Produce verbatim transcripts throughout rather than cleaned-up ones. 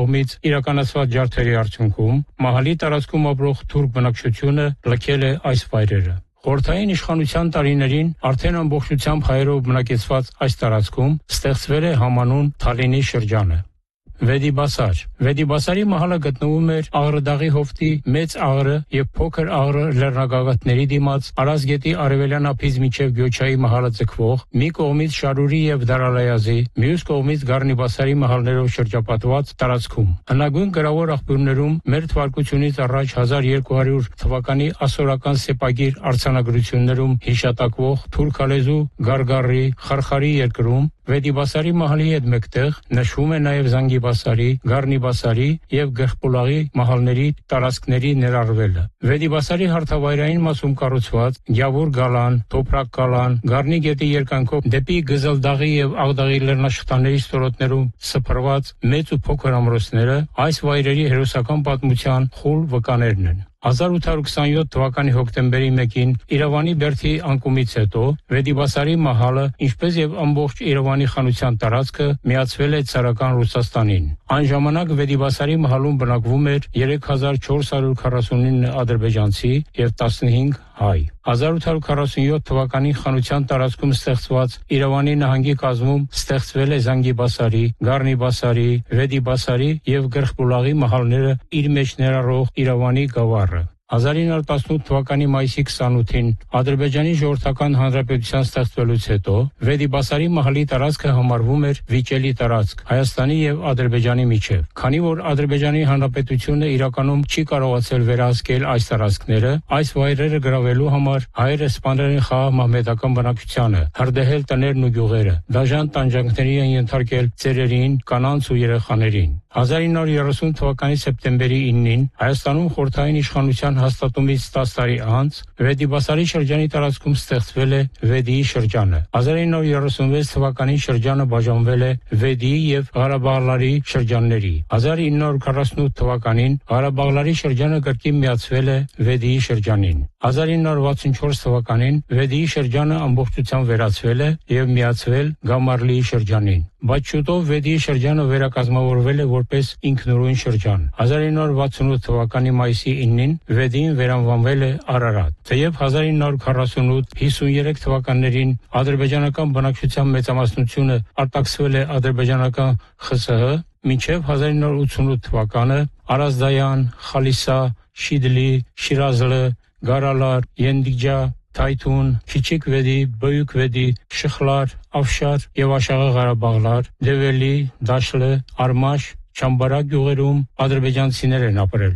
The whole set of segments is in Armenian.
կողմից իրականացված ջարդերի արդյունքում մահալի տարածքում ապրող թուրք բնակչությունը լքել է այս վայրերը։ Խորհրդային իշխանության տարիներին արդեն ամբողջությամբ հայերով բնակեցված այս տարածքում ստեղծվել է համանուն Թալինի շրջանը։ Վեդիբասար Վեդիբասարի մահալը գտնվում էր Աղրդաղի հովտի մեծ Աղրը եւ փոքր Աղրը լեռնագագաթների դիմաց Արասգետի արևելյան ափից մինչեւ Գյոչայի մահալը ձգվող մի կողմից Շարուրի եւ Դարալայազի, մյուս կողմից Գառնիբասարի մահալներով շրջապատված տարածքում։ Հնագույն գրավոր աղբյուրներում մեր թվարկությունից առաջ հազար երկու հարյուր թվականի ասորական սեպագիր արձանագրություններում հիշատակվող թուրքալեզու Գարգարի Խարխարի երկրում Վեդիբասարի մահալի հետ մեկտեղ նշվում է նաև Զանգիբասարի, Գառնիբասարի եւ Գրխպուլաղի մահալների տարածքների ներառվելը։ Վեդիբասարի հարթավայրային մասում կառուցված Գյավուր գալան, Թոփրակ գալան, Գառնի գետի երկայնքով դեպի Գզլդաղի եւ Աղդաղի լեռնաշղթաների ստորոտներում սփռված մեծ ու փոքր ամրոցները այս վայրերի հերոսական պատմության խուլ վկաներն են։ հազար ութ հարյուր քսանյոթ թվականի հոկտեմբերի մեկին Իրավանի բերդի անկումից հետո Վեդիբասարի մահալը, ինչպես եւ ամբողջ Իրավանի խանության տարածքը միացվել է ցարական Ռուսաստանին։ Այն ժամանակ Վեդիբասարի մահալում բնակվում էր երեք հազար չորս հարյուր քառասունինը ադրբեջանցի եւ տասնհինգ հայ։ հազար ութ հարյուր քառասունյոթ թվականի խանության տարածքում ստեղծված Իրավանի նահանգի կազմում ստեղծվել է Զանգիբասարի, Գառնիբասարի, Վեդիբասարի եւ Գրխպուլաղի մահալները իր մեջ ներառող Իրավանի գավառը։ հազար ինը հարյուր տասնութ թվականի մայիսի քսանութին Ադրբեջանի ժողովրդական հանրապետության ստեղծվելուց հետո Վեդիբասարի մահալի տարածքը համարվում էր վիճելի տարածք Հայաստանի եւ Ադրբեջանի միջև։ Քանի որ Ադրբեջանի հանրապետությունը իրականում չի կարողացել վերահսկել այս տարածքները, այս վայրերը գրավելու համար հայերը սպանել են խաղաղ մահմեդական բնակչությանը, հրդեհել տներն ու գյուղերը, դաժան տանջանքների են ենթարկել ծերերին, կանանց ու երեխաներին։ հազար ինը հարյուր երեսուն թվականի սեպտեմբերի իննին Հայաստանում խորհրդային իշխանության հաստատումից տասը տարի անց Վեդիբասարի շրջանի տարածքում ստեղծվել է Վեդիի շրջանը։ հազար ինը հարյուր երեսունվեց թվականին շրջանը բաժանվել է Վեդիի եւ Ղարաբաղլարի շրջանների։ հազար ինը հարյուր քառասունութ թվականին Ղարաբաղլարի շրջանը կրկին միացվել է Վեդիի շրջանին։ հազար ինը հարյուր վաթսունչորս թվականին Վեդիի շրջանը ամբողջությամբ վերացվել է եւ միացվել Գամարլիի շրջանին։ Բայց շուտով Վեդիի շրջանը վերակազմավորվել է որպես ինքնուրույն շրջան։ հազար ինը հարյուր վաթսունութ թվականի մայիսի իննին Վեդին վերանվանվել է Արարատ։ Թեև հազար ինը հարյուր քառասունութ հիսունյերեք թվականներին ադրբեջանական բնակչության մեծամասնությունը արտաքսվել է ադրբեջանական ԽՍՀ, մինչև հազար ինը հարյուր ութսունութ թվականը Արազդայան, Խալիսա, Շիդլի, Շիրազլը, Գարալար, Ենդիջա, Թայթուն, Քիչիկ Վեդի, Բոյուկ Վեդի, Շխլար, Ավշար եւ Աշաղը Ղարաբաղլար, Դևելի, Դաշլը, Արմաշ, Չամբարակ գյուղերում ադրբեջանցիներ են ապրել։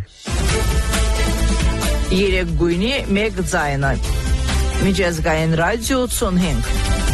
Երեք գույնի մեկ ձայնը։ Միջազգային ռադիո ութսունհինգ